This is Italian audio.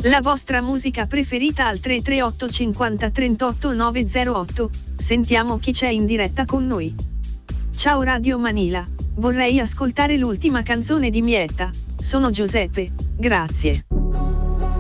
La vostra musica preferita al 338 50 38 908, sentiamo chi c'è in diretta con noi. Ciao Radio Manila, vorrei ascoltare l'ultima canzone di Mietta, sono Giuseppe, grazie.